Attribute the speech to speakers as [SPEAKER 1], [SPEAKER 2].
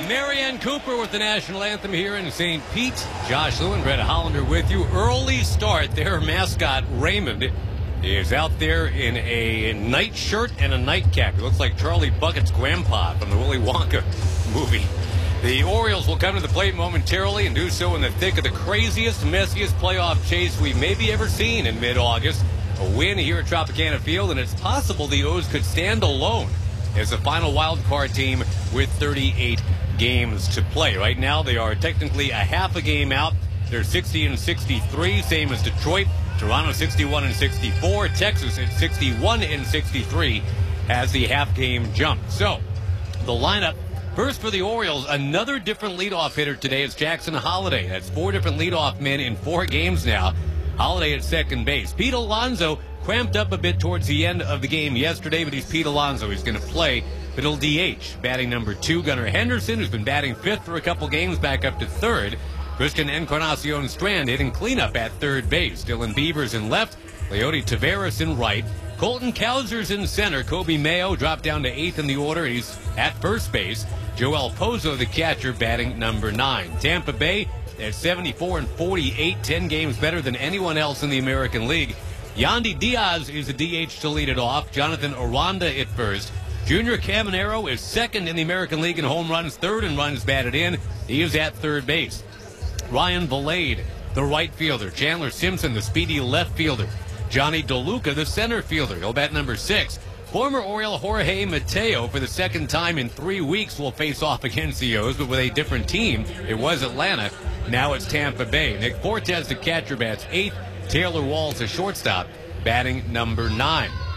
[SPEAKER 1] Marianne Cooper with the national anthem here in St. Pete. Josh Lewin, Brett Hollander with you. Early start. Their mascot, Raymond, is out there in a night shirt and a nightcap. He looks like Charlie Bucket's grandpa from the Willy Wonka movie. The Orioles will come to the plate momentarily and do so in the thick of the craziest, messiest playoff chase we've maybe ever seen in mid-August. A win here at Tropicana Field, and it's possible the O's could stand alone as the final wild card team with 38 games to play. Right now, they are technically a half a game out. They're 60-63, same as Detroit. Toronto 61-64. Texas at 61-63 has the half game jump. So, the lineup. First for the Orioles, another different leadoff hitter today is Jackson Holliday. That's 4 different leadoff men in 4 games now. Holliday at second base. Pete Alonso cramped up a bit towards the end of the game yesterday, but he's Pete Alonso. He's going to play, but he'll DH. Batting number 2, Gunnar Henderson, who's been batting 5th for a couple games, back up to 3rd. Christian Encarnacion Strand hitting cleanup at third base. Dylan Beavers in left. Leody Taveras in right. Colton Cowser's in center. Kobe Mayo dropped down to 8th in the order. He's at first base. Joel Pozo, the catcher, batting number 9. Tampa Bay at 74-48, 10 games better than anyone else in the American League. Yandy Diaz is a DH to lead it off. Jonathan Aranda at first. Junior Caminero is second in the American League in home runs, 3rd in runs batted in. He is at third base. Ryan Valade, the right fielder. Chandler Simpson, the speedy left fielder. Johnny DeLuca, the center fielder. He'll bat number 6. Former Oriole Jorge Mateo, for the second time in 3 weeks, will face off against the O's, but with a different team. It was Atlanta. Now it's Tampa Bay. Nick Fortes, the catcher, bats 8th. Taylor Walls, the shortstop, batting number 9.